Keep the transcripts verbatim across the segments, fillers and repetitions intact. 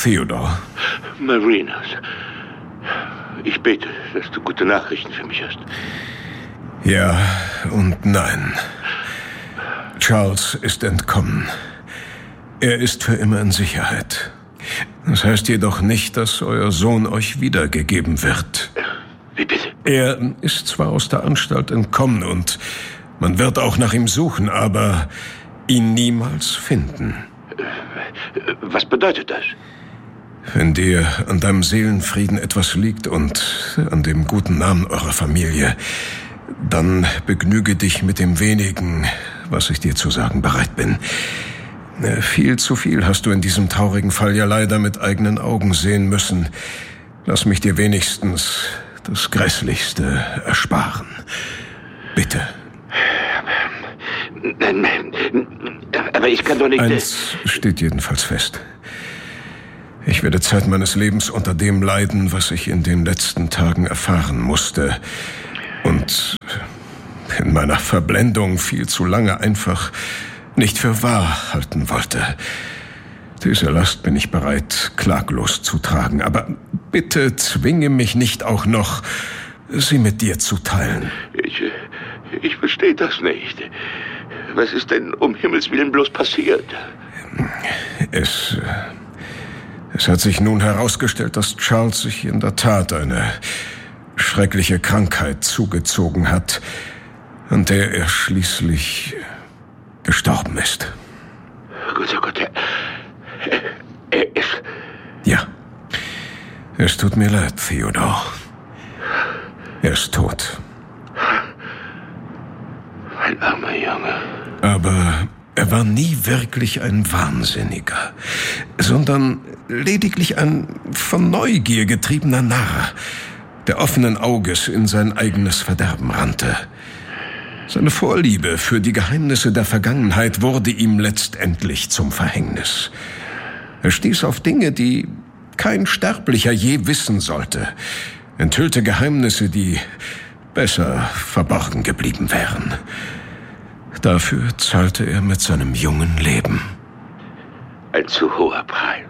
Theodore. Marinus, ich bete, dass du gute Nachrichten für mich hast. Ja und nein. Charles ist entkommen. Er ist für immer in Sicherheit. Das heißt jedoch nicht, dass euer Sohn euch wiedergegeben wird. Wie bitte? Er ist zwar aus der Anstalt entkommen und man wird auch nach ihm suchen, aber ihn niemals finden. Was bedeutet das? Wenn dir an deinem Seelenfrieden etwas liegt und an dem guten Namen eurer Familie, dann begnüge dich mit dem wenigen, was ich dir zu sagen bereit bin. Viel zu viel hast du in diesem traurigen Fall ja leider mit eigenen Augen sehen müssen. Lass mich dir wenigstens das Grässlichste ersparen. Bitte. Aber ich kann doch nicht... Eins steht jedenfalls fest. Ich werde Zeit meines Lebens unter dem leiden, was ich in den letzten Tagen erfahren musste. Und in meiner Verblendung viel zu lange einfach nicht für wahr halten wollte. Diese Last bin ich bereit, klaglos zu tragen. Aber bitte zwinge mich nicht auch noch, sie mit dir zu teilen. Ich, ich verstehe das nicht. Was ist denn um Himmels Willen bloß passiert? Es, es hat sich nun herausgestellt, dass Charles sich in der Tat eine schreckliche Krankheit zugezogen hat, an der er schließlich gestorben ist. Gott, oh Gott, er, er ist... Ja, es tut mir leid, Theodore. Er ist tot. Mein armer Junge. Aber er war nie wirklich ein Wahnsinniger, sondern lediglich ein von Neugier getriebener Narr, der offenen Auges in sein eigenes Verderben rannte. Seine Vorliebe für die Geheimnisse der Vergangenheit wurde ihm letztendlich zum Verhängnis. Er stieß auf Dinge, die kein Sterblicher je wissen sollte, enthüllte Geheimnisse, die besser verborgen geblieben wären. Dafür zahlte er mit seinem jungen Leben. Ein zu hoher Preis.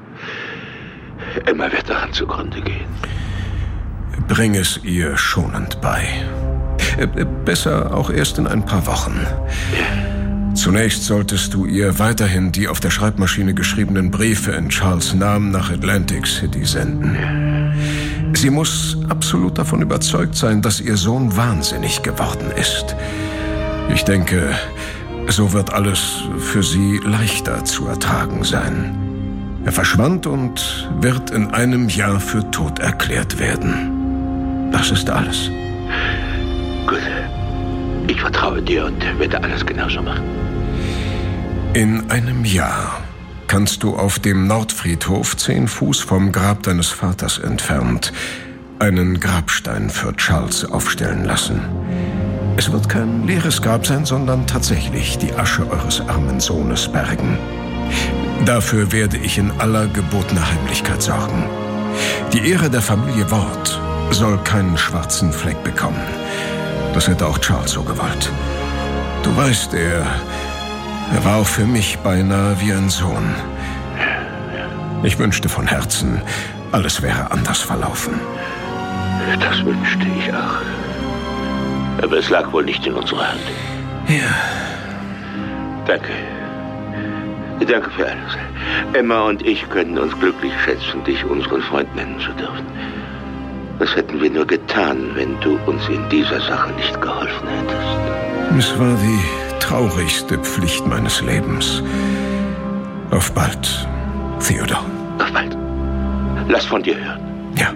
Emma wird daran zugrunde gehen. Bring es ihr schonend bei. Besser auch erst in ein paar Wochen. Zunächst solltest du ihr weiterhin die auf der Schreibmaschine geschriebenen Briefe in Charles' Namen nach Atlantic City senden. Sie muss absolut davon überzeugt sein, dass ihr Sohn wahnsinnig geworden ist. Ich denke, so wird alles für sie leichter zu ertragen sein. Er verschwand und wird in einem Jahr für tot erklärt werden. Das ist alles. Gut. Ich vertraue dir und werde alles genauso machen. In einem Jahr kannst du auf dem Nordfriedhof zehn Fuß vom Grab deines Vaters entfernt einen Grabstein für Charles aufstellen lassen. Es wird kein leeres Grab sein, sondern tatsächlich die Asche eures armen Sohnes bergen. Dafür werde ich in aller gebotener Heimlichkeit sorgen. Die Ehre der Familie Ward soll keinen schwarzen Fleck bekommen. Das hätte auch Charles so gewollt. Du weißt, er, er war auch für mich beinahe wie ein Sohn. Ich wünschte von Herzen, alles wäre anders verlaufen. Das wünschte ich auch. Aber es lag wohl nicht in unserer Hand. Ja. Danke. Danke für alles. Emma und ich können uns glücklich schätzen, dich unseren Freund nennen zu dürfen. Was hätten wir nur getan, wenn du uns in dieser Sache nicht geholfen hättest? Es war die traurigste Pflicht meines Lebens. Auf bald, Theodore. Auf bald. Lass von dir hören. Ja.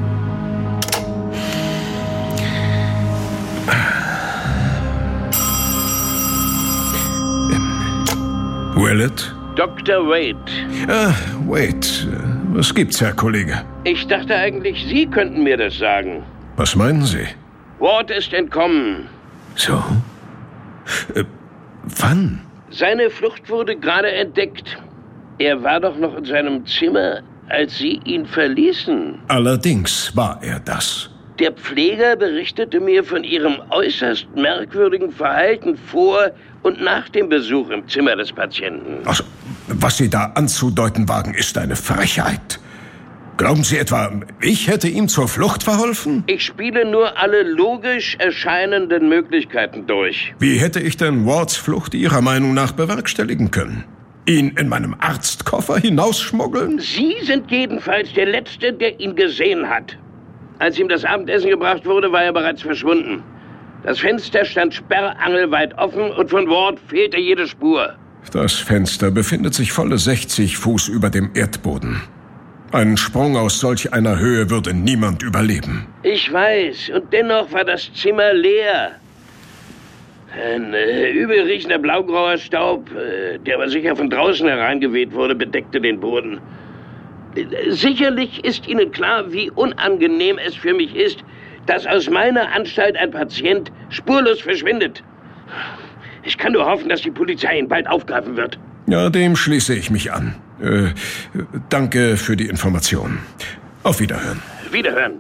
Willett? Doktor Wade. Ah, Wade. Was gibt's, Herr Kollege? Ich dachte eigentlich, Sie könnten mir das sagen. Was meinen Sie? Ward ist entkommen. So? Äh, wann? Seine Flucht wurde gerade entdeckt. Er war doch noch in seinem Zimmer, als Sie ihn verließen. Allerdings war er das. Der Pfleger berichtete mir von Ihrem äußerst merkwürdigen Verhalten vor und nach dem Besuch im Zimmer des Patienten. Also, Was Sie da anzudeuten wagen, ist eine Frechheit. Glauben Sie etwa, ich hätte ihm zur Flucht verholfen? Ich spiele nur alle logisch erscheinenden Möglichkeiten durch. Wie hätte ich denn Wards Flucht Ihrer Meinung nach bewerkstelligen können? Ihn in meinem Arztkoffer hinausschmuggeln? Sie sind jedenfalls der Letzte, der ihn gesehen hat. Als ihm das Abendessen gebracht wurde, war er bereits verschwunden. Das Fenster stand sperrangelweit offen und von Ward fehlte jede Spur. Das Fenster befindet sich volle sechzig Fuß über dem Erdboden. Einen Sprung aus solch einer Höhe würde niemand überleben. Ich weiß, und dennoch war das Zimmer leer. Ein äh, übelriechender blaugrauer Staub, äh, der aber sicher von draußen hereingeweht wurde, bedeckte den Boden. Äh, sicherlich ist Ihnen klar, wie unangenehm es für mich ist, dass aus meiner Anstalt ein Patient spurlos verschwindet. Ich kann nur hoffen, dass die Polizei ihn bald aufgreifen wird. Ja, dem schließe ich mich an. Äh, danke für die Information. Auf Wiederhören. Wiederhören.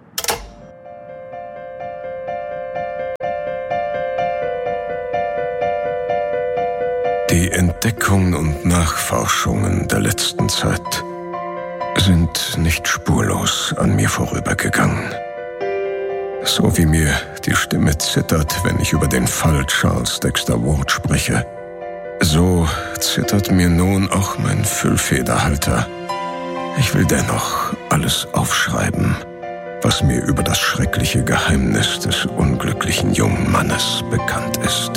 Die Entdeckungen und Nachforschungen der letzten Zeit sind nicht spurlos an mir vorübergegangen. So wie mir die Stimme zittert, wenn ich über den Fall Charles Dexter Ward spreche, so zittert mir nun auch mein Füllfederhalter. Ich will dennoch alles aufschreiben, was mir über das schreckliche Geheimnis des unglücklichen jungen Mannes bekannt ist.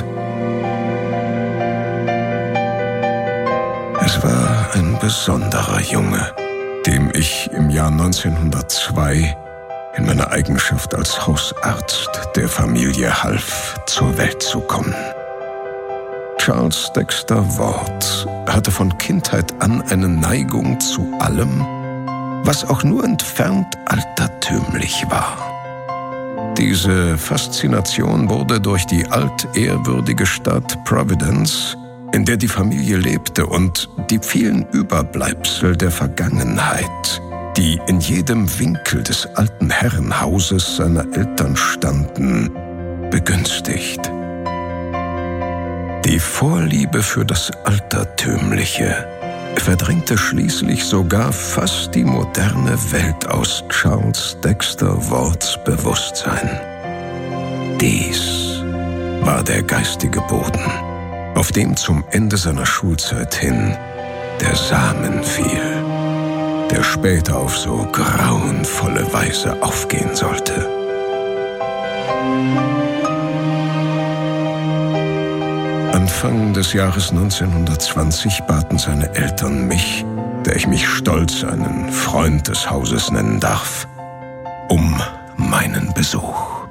Es war ein besonderer Junge, dem ich im Jahr neunzehnhundertzwei in meiner Eigenschaft als Hausarzt der Familie half, zur Welt zu kommen. Charles Dexter Ward hatte von Kindheit an eine Neigung zu allem, was auch nur entfernt altertümlich war. Diese Faszination wurde durch die altehrwürdige Stadt Providence, in der die Familie lebte, und die vielen Überbleibsel der Vergangenheit, die in jedem Winkel des alten Herrenhauses seiner Eltern standen, begünstigt. Die Vorliebe für das Altertümliche verdrängte schließlich sogar fast die moderne Welt aus Charles Dexter Wards Bewusstsein. Dies war der geistige Boden, auf dem zum Ende seiner Schulzeit hin der Samen fiel, der später auf so grauenvolle Weise aufgehen sollte. Anfang des Jahres neunzehnhundertzwanzig baten seine Eltern mich, der ich mich stolz einen Freund des Hauses nennen darf, um meinen Besuch.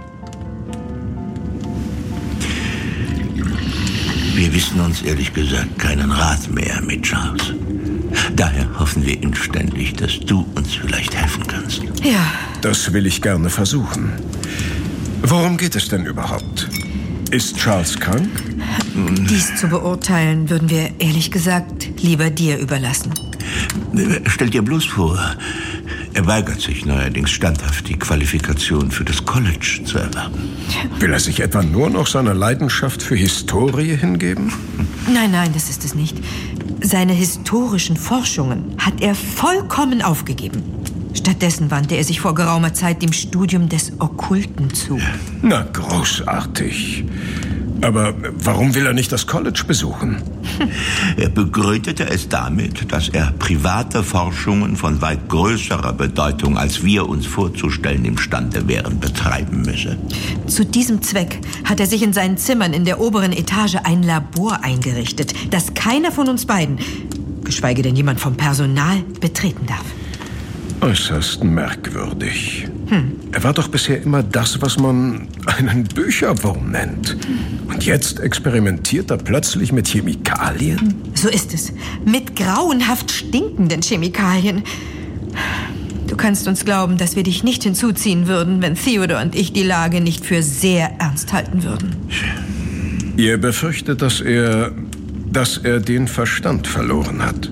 Wir wissen uns ehrlich gesagt keinen Rat mehr mit Charles. Daher hoffen wir inständig, dass du uns vielleicht helfen kannst. Ja. Das will ich gerne versuchen. Worum geht es denn überhaupt? Ist Charles krank? Dies zu beurteilen, würden wir ehrlich gesagt lieber dir überlassen. Stell dir bloß vor, er weigert sich neuerdings standhaft, die Qualifikation für das College zu erwerben. Will er sich etwa nur noch seiner Leidenschaft für Historie hingeben? Nein, nein, das ist es nicht. Seine historischen Forschungen hat er vollkommen aufgegeben. Stattdessen wandte er sich vor geraumer Zeit dem Studium des Okkulten zu. Na, großartig. Aber warum will er nicht das College besuchen? Er begründete es damit, dass er private Forschungen von weit größerer Bedeutung, als wir uns vorzustellen imstande wären, betreiben müsse. Zu diesem Zweck hat er sich in seinen Zimmern in der oberen Etage ein Labor eingerichtet, das keiner von uns beiden, geschweige denn jemand vom Personal, betreten darf. Äußerst merkwürdig. Hm. Er war doch bisher immer das, was man einen Bücherwurm nennt. Und jetzt experimentiert er plötzlich mit Chemikalien? So ist es. Mit grauenhaft stinkenden Chemikalien. Du kannst uns glauben, dass wir dich nicht hinzuziehen würden, wenn Theodore und ich die Lage nicht für sehr ernst halten würden. Ihr befürchtet, dass er, dass er den Verstand verloren hat?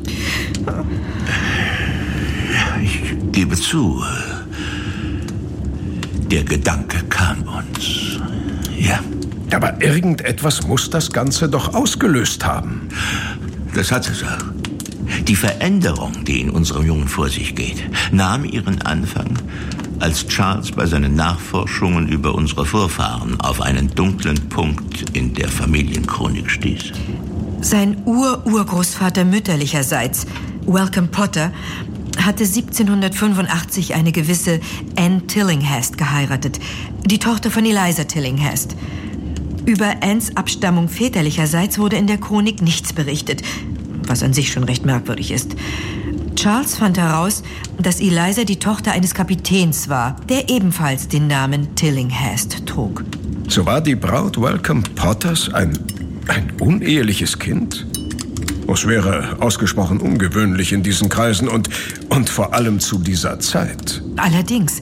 Ich gebe zu, der Gedanke kam uns. Ja. Aber irgendetwas muss das Ganze doch ausgelöst haben. Das hat es auch. Die Veränderung, die in unserem Jungen vor sich geht, nahm ihren Anfang, als Charles bei seinen Nachforschungen über unsere Vorfahren auf einen dunklen Punkt in der Familienchronik stieß. Sein Ur-Urgroßvater mütterlicherseits, Welcome Potter, hatte siebzehnhundertfünfundachtzig eine gewisse Anne Tillinghast geheiratet, die Tochter von Eliza Tillinghast. Über Annes Abstammung väterlicherseits wurde in der Chronik nichts berichtet, was an sich schon recht merkwürdig ist. Charles fand heraus, dass Eliza die Tochter eines Kapitäns war, der ebenfalls den Namen Tillinghast trug. So war die Braut Welcome Potters ein, ein uneheliches Kind? Es wäre ausgesprochen ungewöhnlich in diesen Kreisen und, und vor allem zu dieser Zeit. Allerdings.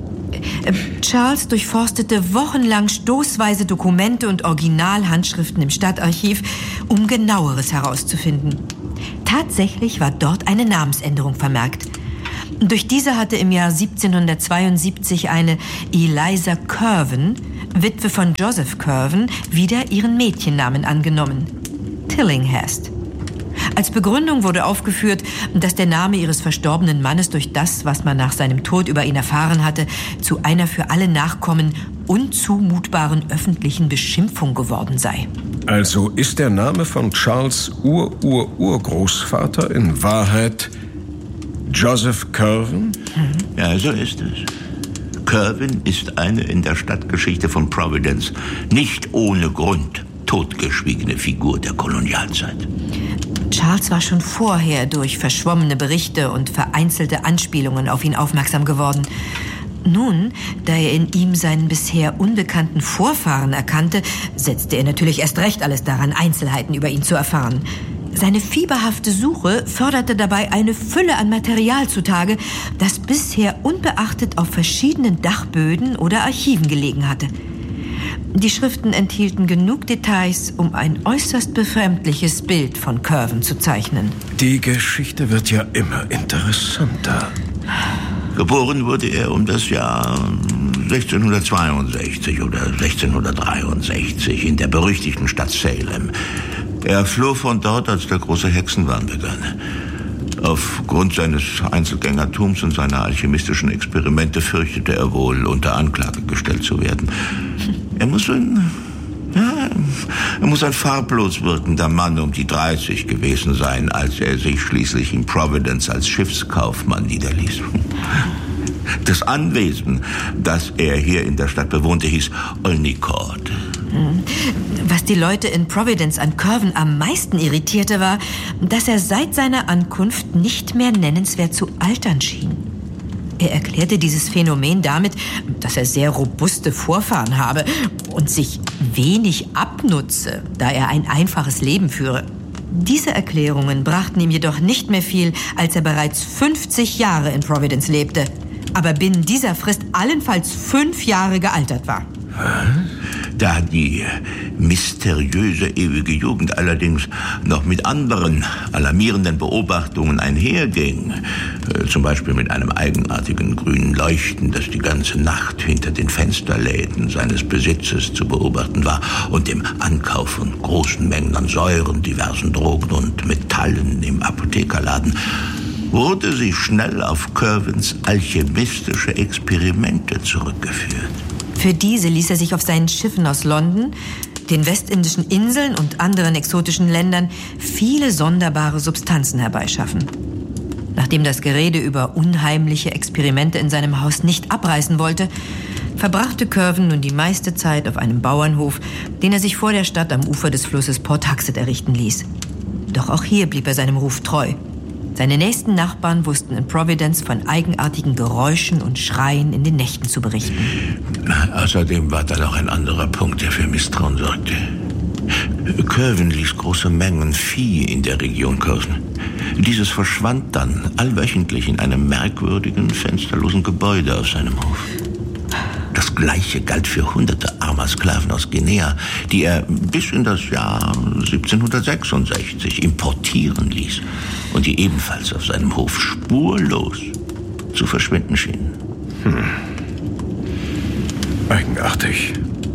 Charles durchforstete wochenlang stoßweise Dokumente und Originalhandschriften im Stadtarchiv, um Genaueres herauszufinden. Tatsächlich war dort eine Namensänderung vermerkt. Durch diese hatte im Jahr siebzehnhundertzweiundsiebzig eine Eliza Curwen, Witwe von Joseph Curwen, wieder ihren Mädchennamen angenommen: Tillinghast. Als Begründung wurde aufgeführt, dass der Name ihres verstorbenen Mannes durch das, was man nach seinem Tod über ihn erfahren hatte, zu einer für alle Nachkommen unzumutbaren öffentlichen Beschimpfung geworden sei. Also ist der Name von Charles Ur-Ur-Urgroßvater in Wahrheit Joseph Curwen? Mhm. Ja, so ist es. Curwen ist eine in der Stadtgeschichte von Providence nicht ohne Grund totgeschwiegene Figur der Kolonialzeit. Charles war schon vorher durch verschwommene Berichte und vereinzelte Anspielungen auf ihn aufmerksam geworden. Nun, da er in ihm seinen bisher unbekannten Vorfahren erkannte, setzte er natürlich erst recht alles daran, Einzelheiten über ihn zu erfahren. Seine fieberhafte Suche förderte dabei eine Fülle an Material zutage, das bisher unbeachtet auf verschiedenen Dachböden oder Archiven gelegen hatte. Die Schriften enthielten genug Details, um ein äußerst befremdliches Bild von Curwen zu zeichnen. Die Geschichte wird ja immer interessanter. Geboren wurde er um das Jahr sechzehnhundertzweiundsechzig oder sechzehnhundertdreiundsechzig in der berüchtigten Stadt Salem. Er floh von dort, als der große Hexenwahn begann. Aufgrund seines Einzelgängertums und seiner alchemistischen Experimente fürchtete er wohl, unter Anklage gestellt zu werden. Er muss ein, ja, er muss ein farblos wirkender Mann um die dreißig gewesen sein, als er sich schließlich in Providence als Schiffskaufmann niederließ. Das Anwesen, das er hier in der Stadt bewohnte, hieß Olney Court. Was die Leute in Providence an Curwen am meisten irritierte, war, dass er seit seiner Ankunft nicht mehr nennenswert zu altern schien. Er erklärte dieses Phänomen damit, dass er sehr robuste Vorfahren habe und sich wenig abnutze, da er ein einfaches Leben führe. Diese Erklärungen brachten ihm jedoch nicht mehr viel, als er bereits fünfzig Jahre in Providence lebte, aber binnen dieser Frist allenfalls fünf Jahre gealtert war. Da die mysteriöse ewige Jugend allerdings noch mit anderen alarmierenden Beobachtungen einherging, äh, zum Beispiel mit einem eigenartigen grünen Leuchten, das die ganze Nacht hinter den Fensterläden seines Besitzes zu beobachten war, und dem Ankauf von großen Mengen an Säuren, diversen Drogen und Metallen im Apothekerladen, wurde sie schnell auf Curwens alchemistische Experimente zurückgeführt. Für diese ließ er sich auf seinen Schiffen aus London, den westindischen Inseln und anderen exotischen Ländern viele sonderbare Substanzen herbeischaffen. Nachdem das Gerede über unheimliche Experimente in seinem Haus nicht abreißen wollte, verbrachte Curwen nun die meiste Zeit auf einem Bauernhof, den er sich vor der Stadt am Ufer des Flusses Port Huxet errichten ließ. Doch auch hier blieb er seinem Ruf treu. Seine nächsten Nachbarn wussten in Providence von eigenartigen Geräuschen und Schreien in den Nächten zu berichten. Außerdem war da noch ein anderer Punkt, der für Misstrauen sorgte. Curwen ließ große Mengen Vieh in der Region kursen. Dieses verschwand dann allwöchentlich in einem merkwürdigen, fensterlosen Gebäude auf seinem Hof. Das Gleiche galt für hunderte armer Sklaven aus Guinea, die er bis in das Jahr siebzehnhundertsechsundsechzig importieren ließ und die ebenfalls auf seinem Hof spurlos zu verschwinden schienen. Hm. Eigenartig.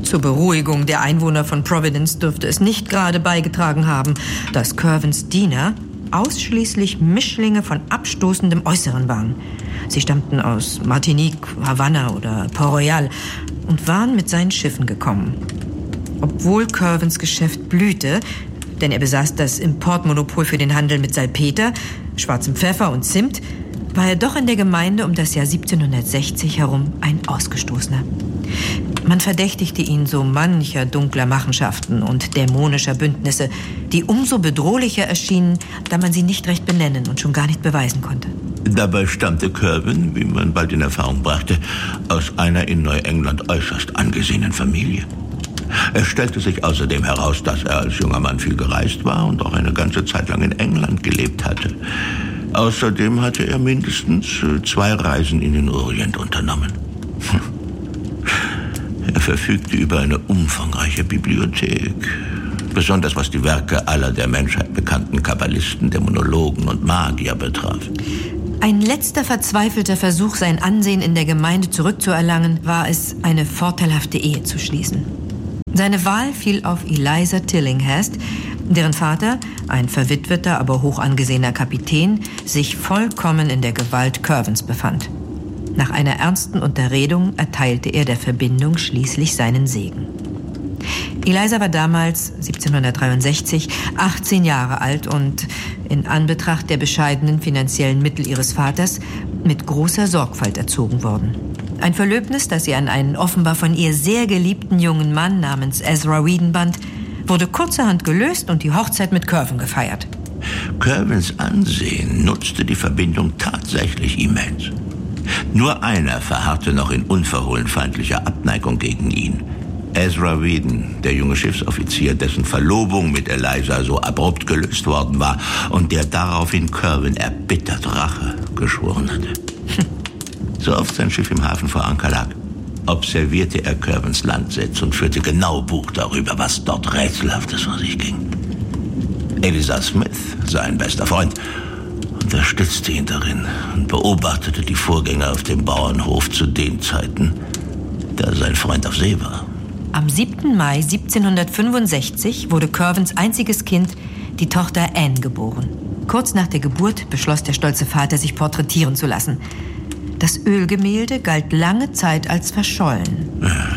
Zur Beruhigung der Einwohner von Providence dürfte es nicht gerade beigetragen haben, dass Curvens Diener ausschließlich Mischlinge von abstoßendem Äußeren waren. Sie stammten aus Martinique, Havanna oder Port Royal und waren mit seinen Schiffen gekommen. Obwohl Curvens Geschäft blühte, denn er besaß das Importmonopol für den Handel mit Salpeter, schwarzem Pfeffer und Zimt, war er doch in der Gemeinde um das Jahr siebzehnhundertsechzig herum ein Ausgestoßener. Man verdächtigte ihn so mancher dunkler Machenschaften und dämonischer Bündnisse, die umso bedrohlicher erschienen, da man sie nicht recht benennen und schon gar nicht beweisen konnte. Dabei stammte Curwen, wie man bald in Erfahrung brachte, aus einer in Neuengland äußerst angesehenen Familie. Es stellte sich außerdem heraus, dass er als junger Mann viel gereist war und auch eine ganze Zeit lang in England gelebt hatte. Außerdem hatte er mindestens zwei Reisen in den Orient unternommen. Er verfügte über eine umfangreiche Bibliothek, besonders was die Werke aller der Menschheit bekannten Kabbalisten, Dämonologen und Magier betraf. Ein letzter verzweifelter Versuch, sein Ansehen in der Gemeinde zurückzuerlangen, war es, eine vorteilhafte Ehe zu schließen. Seine Wahl fiel auf Eliza Tillinghast, deren Vater, ein verwitweter, aber hoch angesehener Kapitän, sich vollkommen in der Gewalt Curvens befand. Nach einer ernsten Unterredung erteilte er der Verbindung schließlich seinen Segen. Eliza war damals, siebzehnhundertdreiundsechzig, achtzehn Jahre alt und in Anbetracht der bescheidenen finanziellen Mittel ihres Vaters mit großer Sorgfalt erzogen worden. Ein Verlöbnis, das sie an einen offenbar von ihr sehr geliebten jungen Mann namens Ezra Whedon band, wurde kurzerhand gelöst und die Hochzeit mit Curwen gefeiert. Curwens Ansehen nutzte die Verbindung tatsächlich immens. Nur einer verharrte noch in unverhohlen feindlicher Abneigung gegen ihn. Ezra Whedon, der junge Schiffsoffizier, dessen Verlobung mit Eliza so abrupt gelöst worden war und der daraufhin Curwen erbittert Rache geschworen hatte. So oft sein Schiff im Hafen vor Anker lag, observierte er Curwens Landsitz und führte genau Buch darüber, was dort Rätselhaftes vor sich ging. Eliza Smith, sein bester Freund, unterstützte ihn darin und beobachtete die Vorgänge auf dem Bauernhof zu den Zeiten, da sein Freund auf See war. Am siebten Mai siebzehnhundertfünfundsechzig wurde Curwens einziges Kind, die Tochter Anne, geboren. Kurz nach der Geburt beschloss der stolze Vater, sich porträtieren zu lassen. Das Ölgemälde galt lange Zeit als verschollen.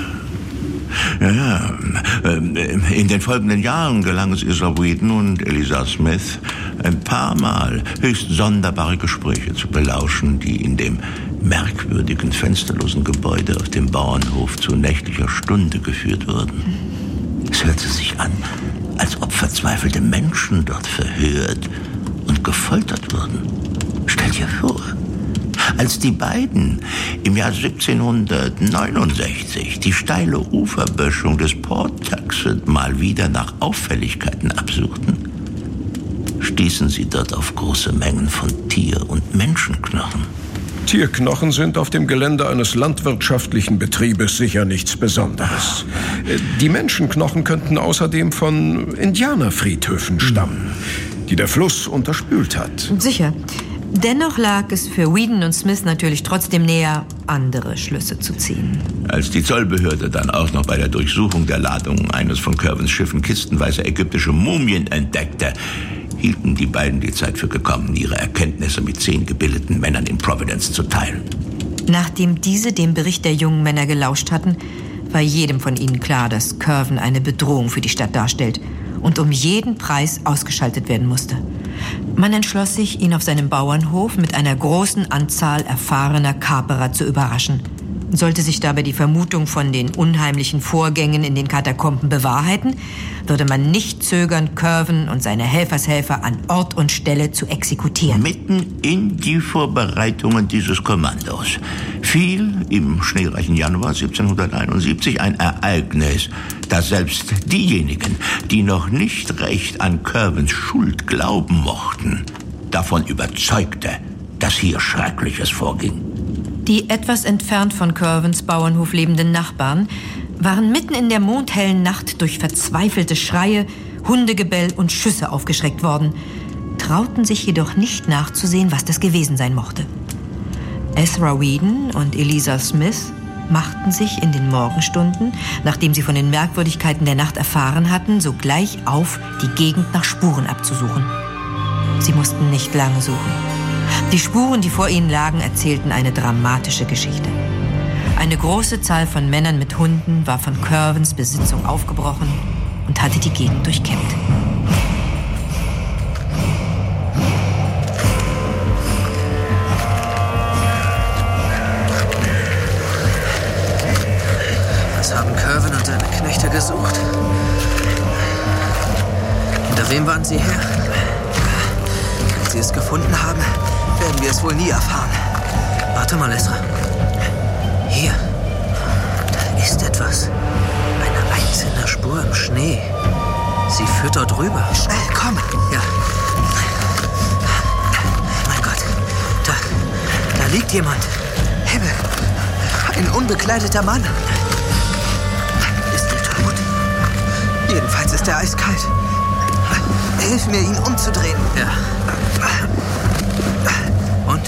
Ja, ja. In den folgenden Jahren gelang es Ezra Whedon und Eliza Smith, ein paar Mal höchst sonderbare Gespräche zu belauschen, die in dem merkwürdigen, fensterlosen Gebäude auf dem Bauernhof zu nächtlicher Stunde geführt wurden. Es hörte sich an, als ob verzweifelte Menschen dort verhört und gefoltert wurden. Stell dir vor, als die beiden im Jahr siebzehnhundertneunundsechzig die steile Uferböschung des Port Tuxet mal wieder nach Auffälligkeiten absuchten, stießen sie dort auf große Mengen von Tier- und Menschenknochen. Tierknochen sind auf dem Gelände eines landwirtschaftlichen Betriebes sicher nichts Besonderes. Die Menschenknochen könnten außerdem von Indianerfriedhöfen stammen, die der Fluss unterspült hat. Sicher. Dennoch lag es für Whedon und Smith natürlich trotzdem näher, andere Schlüsse zu ziehen. Als die Zollbehörde dann auch noch bei der Durchsuchung der Ladung eines von Curwens Schiffen kistenweise ägyptische Mumien entdeckte, hielten die beiden die Zeit für gekommen, ihre Erkenntnisse mit zehn gebildeten Männern in Providence zu teilen. Nachdem diese dem Bericht der jungen Männer gelauscht hatten, war jedem von ihnen klar, dass Curwen eine Bedrohung für die Stadt darstellt und um jeden Preis ausgeschaltet werden musste. Man entschloss sich, ihn auf seinem Bauernhof mit einer großen Anzahl erfahrener Kaperer zu überraschen. Sollte sich dabei die Vermutung von den unheimlichen Vorgängen in den Katakomben bewahrheiten, würde man nicht zögern, Curwen und seine Helfershelfer an Ort und Stelle zu exekutieren. Mitten in die Vorbereitungen dieses Kommandos fiel im schneereichen Januar siebzehnhunderteinundsiebzig ein Ereignis, das selbst diejenigen, die noch nicht recht an Curwens Schuld glauben mochten, davon überzeugte, dass hier Schreckliches vorging. Die etwas entfernt von Curwens Bauernhof lebenden Nachbarn waren mitten in der mondhellen Nacht durch verzweifelte Schreie, Hundegebell und Schüsse aufgeschreckt worden, trauten sich jedoch nicht nachzusehen, was das gewesen sein mochte. Ezra Whedon und Eliza Smith machten sich in den Morgenstunden, nachdem sie von den Merkwürdigkeiten der Nacht erfahren hatten, sogleich auf, die Gegend nach Spuren abzusuchen. Sie mussten nicht lange suchen. Die Spuren, die vor ihnen lagen, erzählten eine dramatische Geschichte. Eine große Zahl von Männern mit Hunden war von Curvens Besitzung aufgebrochen und hatte die Gegend durchkämmt. Was haben Curven und seine Knechte gesucht? Hinter wem waren sie her? Wenn sie es gefunden haben, werden wir es wohl nie erfahren. Warte mal, Ezra. Hier. Da ist etwas. Eine einzelne Spur im Schnee. Sie führt dort rüber. Schnell, komm. Ja. Mein Gott. Da. Da liegt jemand. Himmel. Ein unbekleideter Mann. Ist er tot? Jedenfalls ist er eiskalt. Hilf mir, ihn umzudrehen. Ja. Und?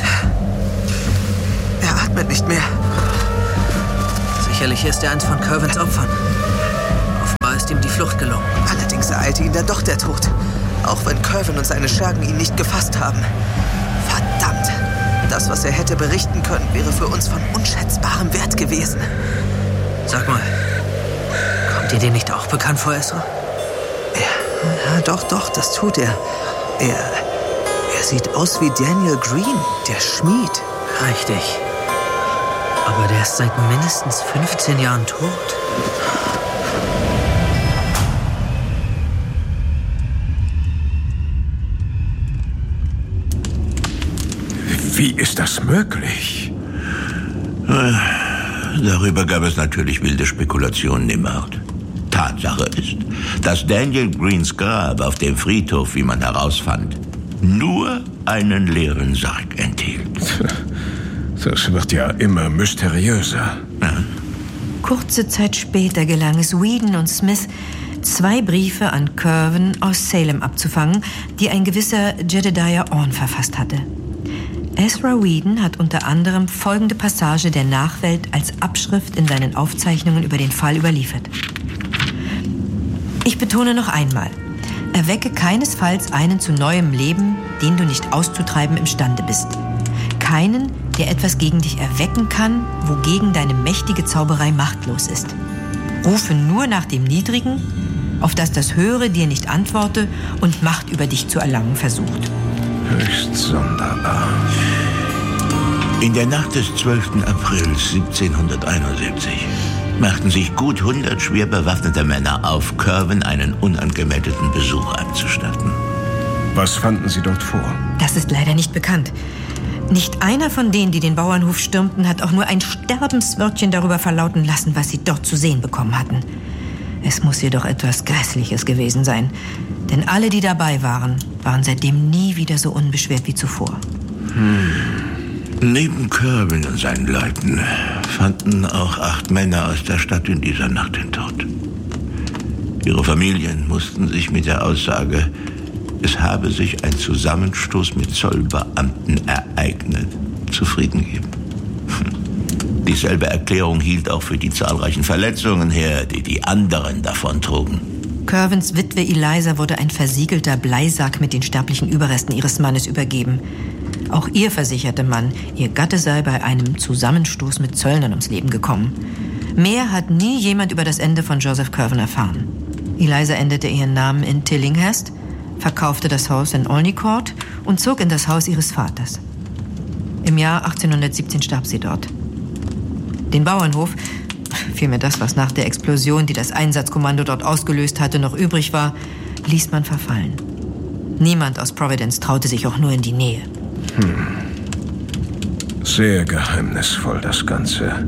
Er atmet nicht mehr. Sicherlich ist er eins von Curvens Opfern. Offenbar ist ihm die Flucht gelungen. Allerdings ereilte ihn dann doch der Tod. Auch wenn Curven und seine Schergen ihn nicht gefasst haben. Verdammt! Das, was er hätte berichten können, wäre für uns von unschätzbarem Wert gewesen. Sag mal, kommt dir den nicht auch bekannt vor, Ezra? Ja, ja, doch, doch, das tut er. Er, er sieht aus wie Daniel Green, der Schmied. Richtig. Aber der ist seit mindestens fünfzehn Jahren tot. Wie ist das möglich? Darüber gab es natürlich wilde Spekulationen im Ort. Tatsache ist, dass Daniel Greens Grab auf dem Friedhof, wie man herausfand, nur einen leeren Sarg enthielt. Das wird ja immer mysteriöser. Ja. Kurze Zeit später gelang es Whedon und Smith, zwei Briefe an Curven aus Salem abzufangen, die ein gewisser Jedediah Orne verfasst hatte. Ezra Whedon hat unter anderem folgende Passage der Nachwelt als Abschrift in seinen Aufzeichnungen über den Fall überliefert. Ich betone noch einmal, erwecke keinesfalls einen zu neuem Leben, den du nicht auszutreiben imstande bist. Keinen, der etwas gegen dich erwecken kann, wogegen deine mächtige Zauberei machtlos ist. Rufe nur nach dem Niedrigen, auf das das Höhere dir nicht antworte und Macht über dich zu erlangen versucht. Höchst sonderbar. In der Nacht des zwölften April siebzehnhunderteinundsiebzig machten sich gut hundert schwer bewaffnete Männer auf, Curven einen unangemeldeten Besuch abzustatten. Was fanden Sie dort vor? Das ist leider nicht bekannt. Nicht einer von denen, die den Bauernhof stürmten, hat auch nur ein Sterbenswörtchen darüber verlauten lassen, was sie dort zu sehen bekommen hatten. Es muss jedoch etwas Grässliches gewesen sein. Denn alle, die dabei waren, waren seitdem nie wieder so unbeschwert wie zuvor. Hm. Neben Curven und seinen Leuten fanden auch acht Männer aus der Stadt in dieser Nacht den Tod. Ihre Familien mussten sich mit der Aussage, es habe sich ein Zusammenstoß mit Zollbeamten ereignet, zufrieden geben. Dieselbe Erklärung hielt auch für die zahlreichen Verletzungen her, die die anderen davontrugen. Curvens Witwe Eliza wurde ein versiegelter Bleisack mit den sterblichen Überresten ihres Mannes übergeben. Auch ihr versicherte man, ihr Gatte sei bei einem Zusammenstoß mit Zöllnern ums Leben gekommen. Mehr hat nie jemand über das Ende von Joseph Curven erfahren. Eliza änderte ihren Namen in Tillinghast, verkaufte das Haus in Olney Court und zog in das Haus ihres Vaters. Im Jahr achtzehnhundertsiebzehn starb sie dort. Den Bauernhof, vielmehr das, was nach der Explosion, die das Einsatzkommando dort ausgelöst hatte, noch übrig war, ließ man verfallen. Niemand aus Providence traute sich auch nur in die Nähe. Hm. Sehr geheimnisvoll, das Ganze.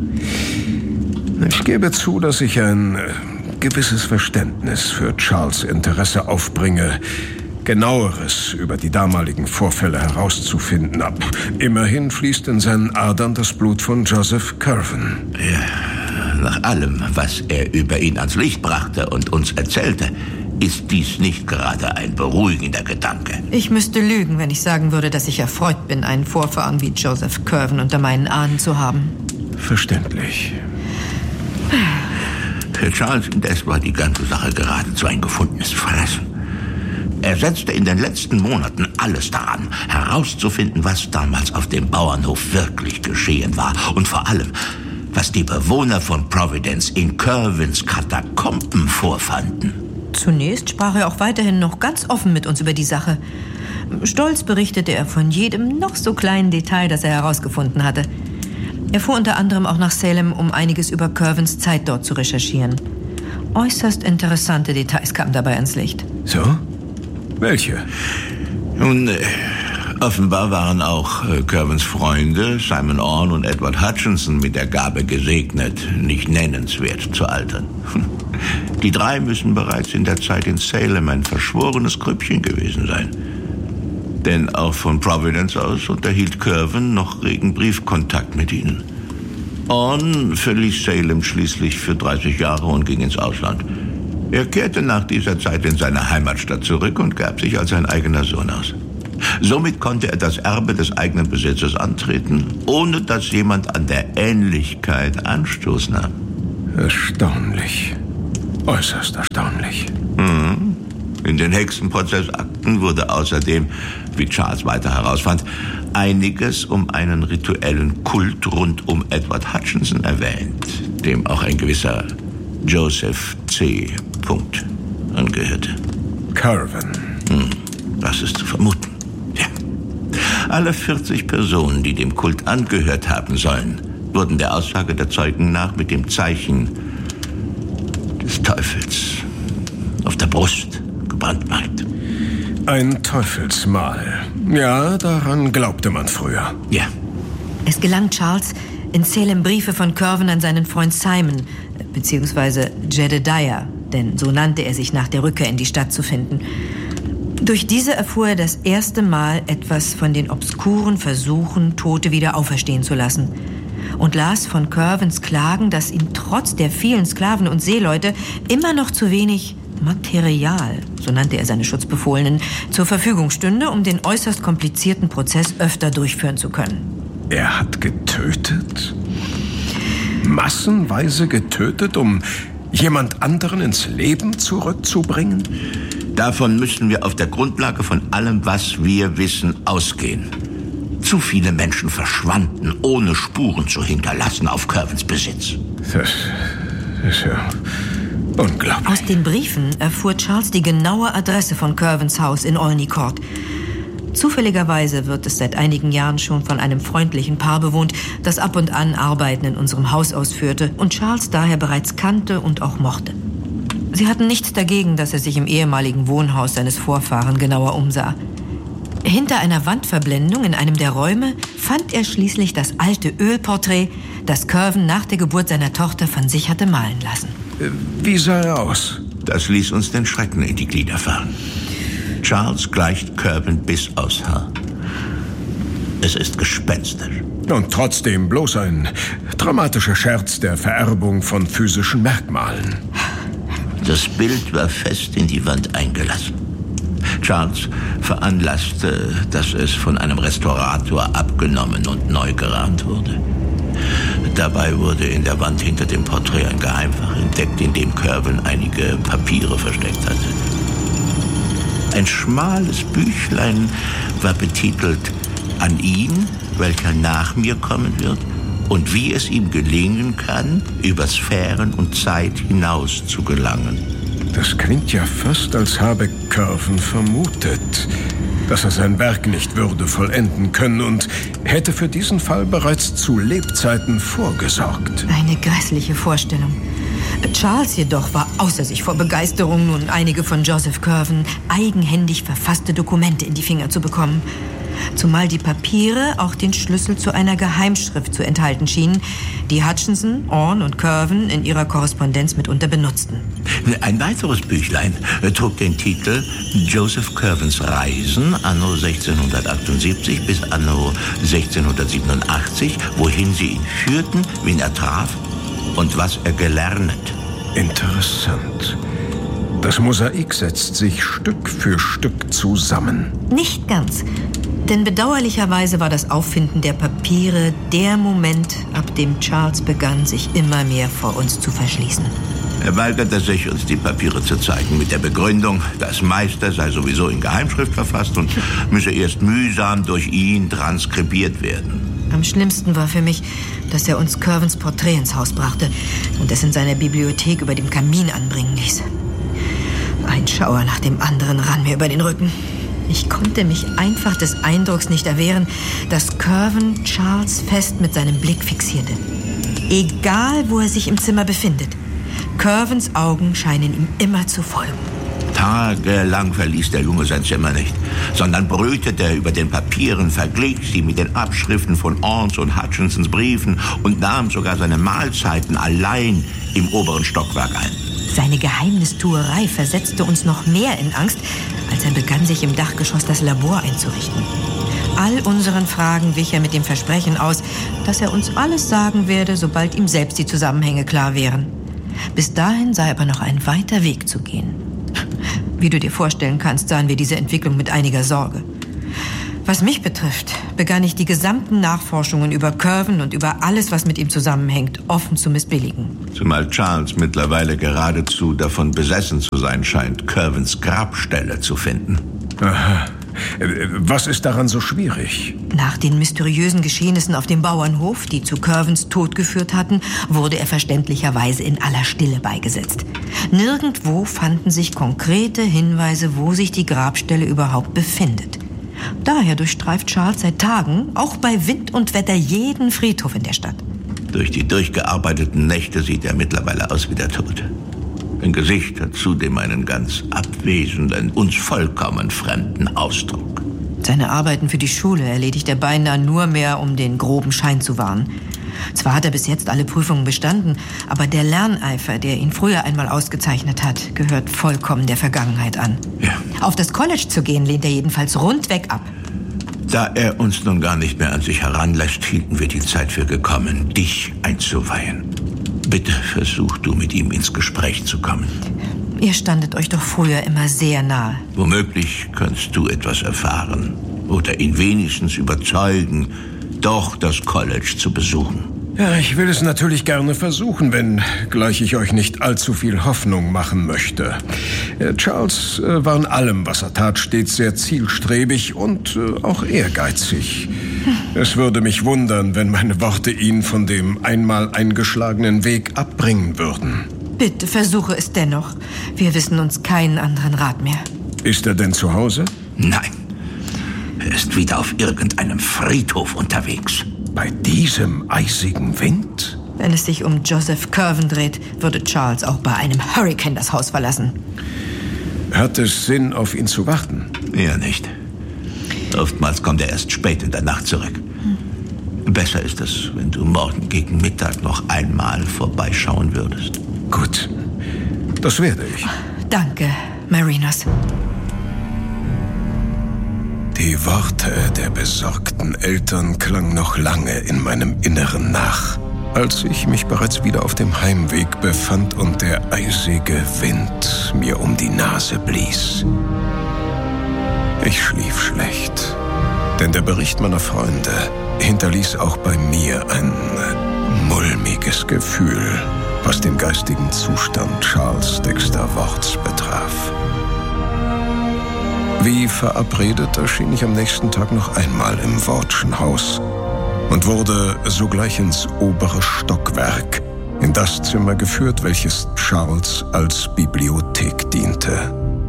Ich gebe zu, dass ich ein äh, gewisses Verständnis für Charles' Interesse aufbringe, Genaueres über die damaligen Vorfälle herauszufinden ab. Immerhin fließt in seinen Adern das Blut von Joseph Curven. Ja, nach allem, was er über ihn ans Licht brachte und uns erzählte, ist dies nicht gerade ein beruhigender Gedanke. Ich müsste lügen, wenn ich sagen würde, dass ich erfreut bin, einen Vorfahren wie Joseph Curven unter meinen Ahnen zu haben. Verständlich. Für Charles indes war die ganze Sache geradezu ein gefundenes Fressen. Er setzte in den letzten Monaten alles daran, herauszufinden, was damals auf dem Bauernhof wirklich geschehen war und vor allem, was die Bewohner von Providence in Kervins Katakomben vorfanden. Zunächst sprach er auch weiterhin noch ganz offen mit uns über die Sache. Stolz berichtete er von jedem noch so kleinen Detail, das er herausgefunden hatte. Er fuhr unter anderem auch nach Salem, um einiges über Kervins Zeit dort zu recherchieren. Äußerst interessante Details kamen dabei ans Licht. So? Welche? Nun, äh, offenbar waren auch äh, Kervins Freunde, Simon Orne und Edward Hutchinson, mit der Gabe gesegnet, nicht nennenswert zu altern. Die drei müssen bereits in der Zeit in Salem ein verschworenes Grüppchen gewesen sein. Denn auch von Providence aus unterhielt Kervin noch regen Briefkontakt mit ihnen. Orne verließ Salem schließlich für dreißig Jahre und ging ins Ausland. Er kehrte nach dieser Zeit in seine Heimatstadt zurück und gab sich als sein eigener Sohn aus. Somit konnte er das Erbe des eigenen Besitzes antreten, ohne dass jemand an der Ähnlichkeit Anstoß nahm. Erstaunlich. Äußerst erstaunlich. Mhm. In den Hexenprozessakten wurde außerdem, wie Charles weiter herausfand, einiges um einen rituellen Kult rund um Edward Hutchinson erwähnt, dem auch ein gewisser Joseph C. Punkt angehörte. Kervin. Hm, das ist zu vermuten. Ja. Alle vierzig Personen, die dem Kult angehört haben sollen, wurden der Aussage der Zeugen nach mit dem Zeichen des Teufels auf der Brust gebrandmarkt. Ein Teufelsmal. Ja, daran glaubte man früher. Ja. Es gelang Charles, in Salem Briefe von Kervin an seinen Freund Simon, beziehungsweise Jedediah, denn so nannte er sich nach der Rückkehr in die Stadt, zu finden. Durch diese erfuhr er das erste Mal etwas von den obskuren Versuchen, Tote wieder auferstehen zu lassen. Und las von Kervins Klagen, dass ihm trotz der vielen Sklaven und Seeleute immer noch zu wenig Material, so nannte er seine Schutzbefohlenen, zur Verfügung stünde, um den äußerst komplizierten Prozess öfter durchführen zu können. Er hat getötet? Massenweise getötet, um jemand anderen ins Leben zurückzubringen? Davon müssen wir auf der Grundlage von allem, was wir wissen, ausgehen. Zu viele Menschen verschwanden, ohne Spuren zu hinterlassen auf Kervins Besitz. Das ist ja unglaublich. Aus den Briefen erfuhr Charles die genaue Adresse von Kervins Haus in Olney Court. Zufälligerweise wird es seit einigen Jahren schon von einem freundlichen Paar bewohnt, das ab und an Arbeiten in unserem Haus ausführte und Charles daher bereits kannte und auch mochte. Sie hatten nichts dagegen, dass er sich im ehemaligen Wohnhaus seines Vorfahren genauer umsah. Hinter einer Wandverblendung in einem der Räume fand er schließlich das alte Ölporträt, das Kervin nach der Geburt seiner Tochter von sich hatte malen lassen. Wie sah er aus? Das ließ uns den Schrecken in die Glieder fahren. Charles gleicht Kervin bis aufs Haar. Es ist gespenstisch. Und trotzdem bloß ein dramatischer Scherz der Vererbung von physischen Merkmalen. Das Bild war fest in die Wand eingelassen. Charles veranlasste, dass es von einem Restaurator abgenommen und neu gerahmt wurde. Dabei wurde in der Wand hinter dem Porträt ein Geheimfach entdeckt, in dem Kervin einige Papiere versteckt hatte. Ein schmales Büchlein war betitelt »An ihn, welcher nach mir kommen wird, und wie es ihm gelingen kann, über Sphären und Zeit hinaus zu gelangen.« Das klingt ja fast, als habe Kervin vermutet, dass er sein Werk nicht würde vollenden können und hätte für diesen Fall bereits zu Lebzeiten vorgesorgt. Eine grässliche Vorstellung. Charles jedoch war außer sich vor Begeisterung, nun einige von Joseph Kervin eigenhändig verfasste Dokumente in die Finger zu bekommen. Zumal die Papiere auch den Schlüssel zu einer Geheimschrift zu enthalten schienen, die Hutchinson, Orne und Kervin in ihrer Korrespondenz mitunter benutzten. Ein weiteres Büchlein trug den Titel Joseph Kervins Reisen anno sechzehnhundertachtundsiebzig bis anno sechzehnhundertsiebenundachtzig, wohin sie ihn führten, wen er traf und was er gelernt. Interessant. Das Mosaik setzt sich Stück für Stück zusammen. Nicht ganz. Denn bedauerlicherweise war das Auffinden der Papiere der Moment, ab dem Charles begann, sich immer mehr vor uns zu verschließen. Er weigerte sich, uns die Papiere zu zeigen, mit der Begründung, das meiste sei sowieso in Geheimschrift verfasst und müsse erst mühsam durch ihn transkribiert werden. Am schlimmsten war für mich, dass er uns Curvens Porträt ins Haus brachte und es in seiner Bibliothek über dem Kamin anbringen ließ. Ein Schauer nach dem anderen rann mir über den Rücken. Ich konnte mich einfach des Eindrucks nicht erwehren, dass Curven Charles fest mit seinem Blick fixierte. Egal, wo er sich im Zimmer befindet. Curvens Augen scheinen ihm immer zu folgen. Tagelang verließ der Junge sein Zimmer nicht, sondern brütete über den Papieren, verglich sie mit den Abschriften von Orns und Hutchinsons Briefen und nahm sogar seine Mahlzeiten allein im oberen Stockwerk ein. Seine Geheimnistuerei versetzte uns noch mehr in Angst, als er begann, sich im Dachgeschoss das Labor einzurichten. All unseren Fragen wich er mit dem Versprechen aus, dass er uns alles sagen werde, sobald ihm selbst die Zusammenhänge klar wären. Bis dahin sei aber noch ein weiter Weg zu gehen. Wie du dir vorstellen kannst, sahen wir diese Entwicklung mit einiger Sorge. Was mich betrifft, begann ich die gesamten Nachforschungen über Curven und über alles, was mit ihm zusammenhängt, offen zu missbilligen. Zumal Charles mittlerweile geradezu davon besessen zu sein scheint, Curvens Grabstelle zu finden. Aha. Was ist daran so schwierig? Nach den mysteriösen Geschehnissen auf dem Bauernhof, die zu Curvens Tod geführt hatten, wurde er verständlicherweise in aller Stille beigesetzt. Nirgendwo fanden sich konkrete Hinweise, wo sich die Grabstelle überhaupt befindet. Daher durchstreift Charles seit Tagen, auch bei Wind und Wetter, jeden Friedhof in der Stadt. Durch die durchgearbeiteten Nächte sieht er mittlerweile aus wie der Tod. Sein Gesicht hat zudem einen ganz abwesenden, uns vollkommen fremden Ausdruck. Seine Arbeiten für die Schule erledigt er beinahe nur mehr, um den groben Schein zu wahren. Zwar hat er bis jetzt alle Prüfungen bestanden, aber der Lerneifer, der ihn früher einmal ausgezeichnet hat, gehört vollkommen der Vergangenheit an. Ja. Auf das College zu gehen, lehnt er jedenfalls rundweg ab. Da er uns nun gar nicht mehr an sich heranlässt, hielten wir die Zeit für gekommen, dich einzuweihen. Bitte versuch du, mit ihm ins Gespräch zu kommen. Ihr standet euch doch früher immer sehr nahe. Womöglich kannst du etwas erfahren oder ihn wenigstens überzeugen, doch das College zu besuchen. Ja, ich will es natürlich gerne versuchen, wenn gleich ich euch nicht allzu viel Hoffnung machen möchte. Charles war in allem, was er tat, stets sehr zielstrebig und auch ehrgeizig. Es würde mich wundern, wenn meine Worte ihn von dem einmal eingeschlagenen Weg abbringen würden. Bitte versuche es dennoch. Wir wissen uns keinen anderen Rat mehr. Ist er denn zu Hause? Nein. Er ist wieder auf irgendeinem Friedhof unterwegs. Bei diesem eisigen Wind? Wenn es sich um Joseph Curven dreht, würde Charles auch bei einem Hurrikan das Haus verlassen. Hat es Sinn, auf ihn zu warten? Eher nicht. Oftmals kommt er erst spät in der Nacht zurück. Hm. Besser ist es, wenn du morgen gegen Mittag noch einmal vorbeischauen würdest. Gut, das werde ich. Danke, Marinos. Die Worte der besorgten Eltern klangen noch lange in meinem Inneren nach, als ich mich bereits wieder auf dem Heimweg befand und der eisige Wind mir um die Nase blies. Ich schlief schlecht, denn der Bericht meiner Freunde hinterließ auch bei mir ein mulmiges Gefühl, was den geistigen Zustand Charles Dexter Worts betraf. Wie verabredet erschien ich am nächsten Tag noch einmal im Wortschen Haus und wurde sogleich ins obere Stockwerk, in das Zimmer geführt, welches Charles als Bibliothek diente.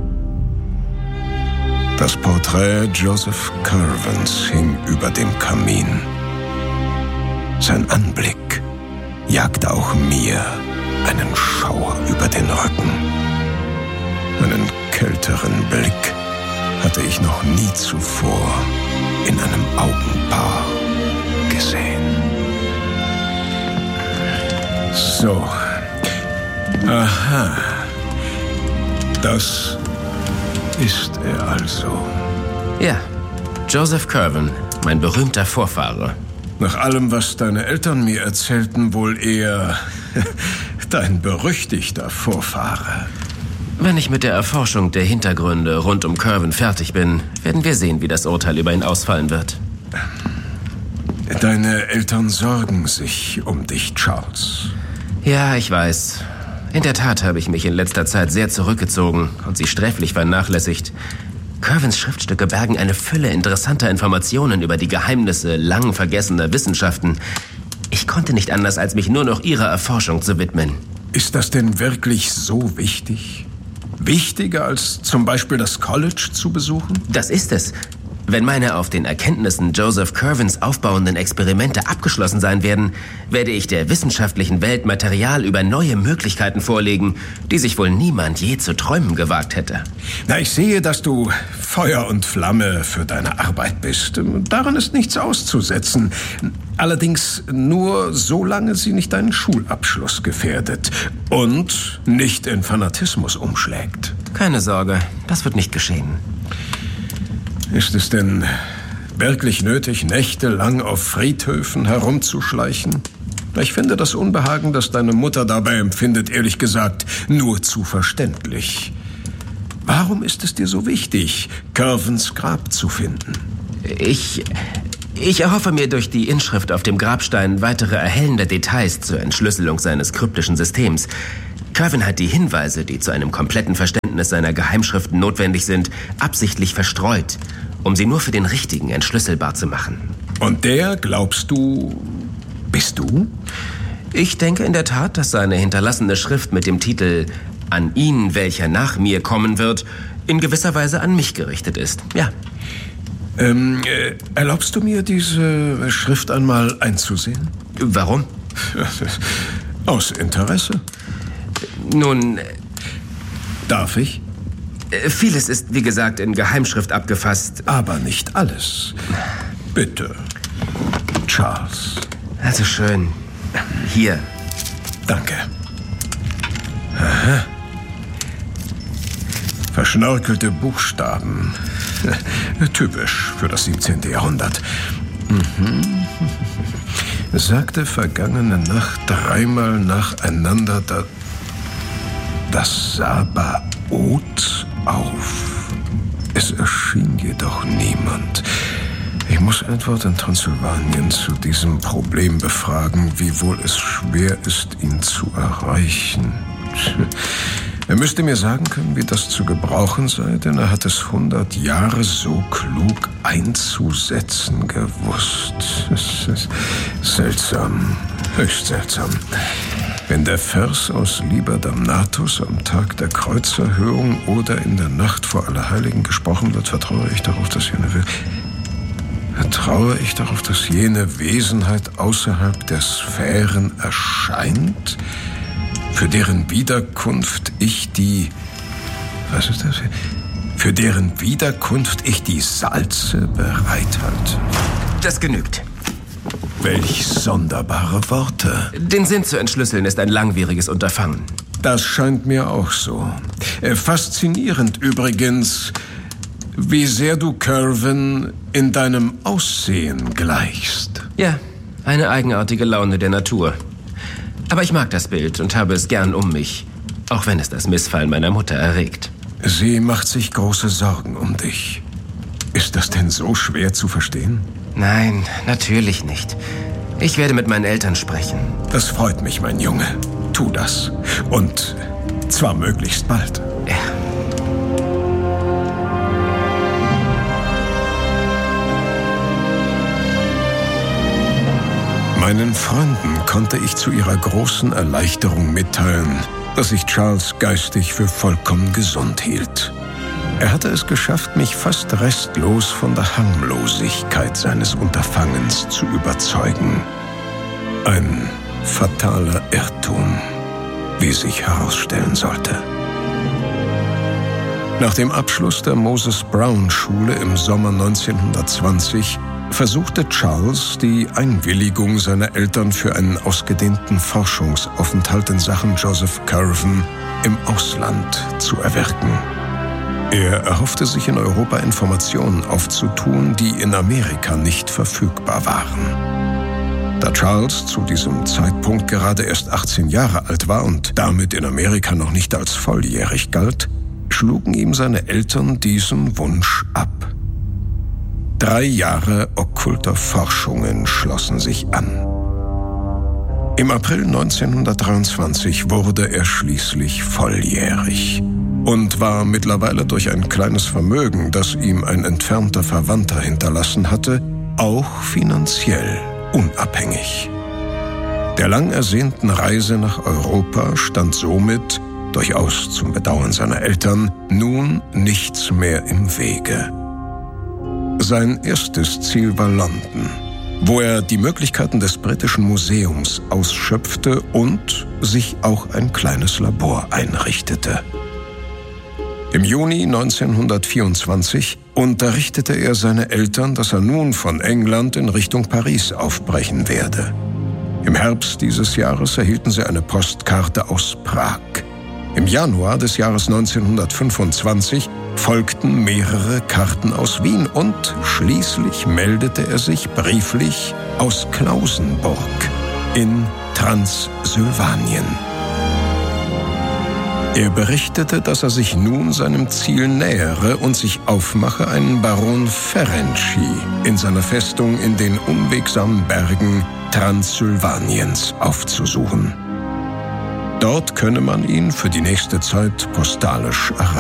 Das Porträt Joseph Curvens hing über dem Kamin. Sein Anblick jagte auch mir einen Schauer über den Rücken. Einen kälteren Blick hatte ich noch nie zuvor in einem Augenpaar gesehen. So. Aha. Das ist er also. Ja, Joseph Curven, mein berühmter Vorfahre. Nach allem, was deine Eltern mir erzählten, wohl eher dein berüchtigter Vorfahre. Wenn ich mit der Erforschung der Hintergründe rund um Curwen fertig bin, werden wir sehen, wie das Urteil über ihn ausfallen wird. Deine Eltern sorgen sich um dich, Charles. Ja, ich weiß. In der Tat habe ich mich in letzter Zeit sehr zurückgezogen und sie sträflich vernachlässigt. Curwens Schriftstücke bergen eine Fülle interessanter Informationen über die Geheimnisse lang vergessener Wissenschaften. Ich konnte nicht anders, als mich nur noch ihrer Erforschung zu widmen. Ist das denn wirklich so wichtig? Wichtiger als zum Beispiel das College zu besuchen? Das ist es. Wenn meine auf den Erkenntnissen Joseph Curwens aufbauenden Experimente abgeschlossen sein werden, werde ich der wissenschaftlichen Welt Material über neue Möglichkeiten vorlegen, die sich wohl niemand je zu träumen gewagt hätte. Na, ich sehe, dass du Feuer und Flamme für deine Arbeit bist. Daran ist nichts auszusetzen. Allerdings nur, solange sie nicht deinen Schulabschluss gefährdet und nicht in Fanatismus umschlägt. Keine Sorge, das wird nicht geschehen. Ist es denn wirklich nötig, nächtelang auf Friedhöfen herumzuschleichen? Ich finde das Unbehagen, das deine Mutter dabei empfindet, ehrlich gesagt, nur zu verständlich. Warum ist es dir so wichtig, Curwens Grab zu finden? Ich... Ich erhoffe mir durch die Inschrift auf dem Grabstein weitere erhellende Details zur Entschlüsselung seines kryptischen Systems. Curwen hat die Hinweise, die zu einem kompletten Verständnis seiner Geheimschriften notwendig sind, absichtlich verstreut, um sie nur für den Richtigen entschlüsselbar zu machen. Und der, glaubst du, bist du? Ich denke in der Tat, dass seine hinterlassene Schrift mit dem Titel »An ihn, welcher nach mir kommen wird« in gewisser Weise an mich gerichtet ist. Ja. Ähm, äh, erlaubst du mir, diese Schrift einmal einzusehen? Warum? Aus Interesse. Nun... Darf ich? Vieles ist, wie gesagt, in Geheimschrift abgefasst. Aber nicht alles. Bitte, Charles. Also schön. Hier. Danke. Aha. Verschnörkelte Buchstaben. Typisch für das siebzehnte. Jahrhundert. Mhm. Sagte vergangene Nacht dreimal nacheinander da, das Sabaoth auf. Es erschien jedoch niemand. Ich muss Edward in Transsilvanien zu diesem Problem befragen, wiewohl es schwer ist, ihn zu erreichen. Er müsste mir sagen können, wie das zu gebrauchen sei, denn er hat es hundert Jahre so klug einzusetzen gewusst. Es ist seltsam, höchst seltsam. Wenn der Vers aus Liber Damnatus am Tag der Kreuzerhöhung oder in der Nacht vor Allerheiligen gesprochen wird, vertraue ich darauf, dass jene Will Vertraue ich darauf, dass jene Wesenheit außerhalb der Sphären erscheint, für deren Wiederkunft ich die... Was ist das? Für deren Wiederkunft ich die Salze bereithalte. Das genügt. Welch sonderbare Worte. Den Sinn zu entschlüsseln ist ein langwieriges Unterfangen. Das scheint mir auch so. Faszinierend übrigens, wie sehr du Curwen in deinem Aussehen gleichst. Ja, eine eigenartige Laune der Natur. Aber ich mag das Bild und habe es gern um mich, auch wenn es das Missfallen meiner Mutter erregt. Sie macht sich große Sorgen um dich. Ist das denn so schwer zu verstehen? Nein, natürlich nicht. Ich werde mit meinen Eltern sprechen. Das freut mich, mein Junge. Tu das. Und zwar möglichst bald. Ja. Meinen Freunden konnte ich zu ihrer großen Erleichterung mitteilen, dass ich Charles geistig für vollkommen gesund hielt. Er hatte es geschafft, mich fast restlos von der Harmlosigkeit seines Unterfangens zu überzeugen. Ein fataler Irrtum, wie sich herausstellen sollte. Nach dem Abschluss der Moses-Brown-Schule im Sommer neunzehnhundertzwanzig versuchte Charles, die Einwilligung seiner Eltern für einen ausgedehnten Forschungsaufenthalt in Sachen Joseph Curwen im Ausland zu erwirken. Er erhoffte sich in Europa Informationen aufzutun, die in Amerika nicht verfügbar waren. Da Charles zu diesem Zeitpunkt gerade erst achtzehn Jahre alt war und damit in Amerika noch nicht als volljährig galt, schlugen ihm seine Eltern diesen Wunsch ab. Drei Jahre okkulter Forschungen schlossen sich an. Im April neunzehnhundertdreiundzwanzig wurde er schließlich volljährig und war mittlerweile durch ein kleines Vermögen, das ihm ein entfernter Verwandter hinterlassen hatte, auch finanziell unabhängig. Der lang ersehnten Reise nach Europa stand somit, durchaus zum Bedauern seiner Eltern, nun nichts mehr im Wege. Sein erstes Ziel war London, wo er die Möglichkeiten des Britischen Museums ausschöpfte und sich auch ein kleines Labor einrichtete. Im Juni neunzehnhundertvierundzwanzig unterrichtete er seine Eltern, dass er nun von England in Richtung Paris aufbrechen werde. Im Herbst dieses Jahres erhielten sie eine Postkarte aus Prag. Im Januar des Jahres neunzehnhundertfünfundzwanzig folgten mehrere Karten aus Wien und schließlich meldete er sich brieflich aus Klausenburg in Transsilvanien. Er berichtete, dass er sich nun seinem Ziel nähere und sich aufmache, einen Baron Ferenczi in seiner Festung in den unwegsamen Bergen Transsilvaniens aufzusuchen. Dort könne man ihn für die nächste Zeit postalisch erreichen.